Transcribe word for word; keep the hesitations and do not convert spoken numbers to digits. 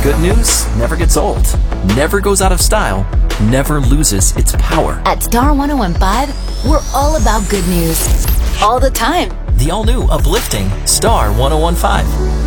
Good news never gets old, never goes out of style, never loses its power. At Star one oh one five, we're all about good news. All the time. The all-new uplifting Star one oh one five.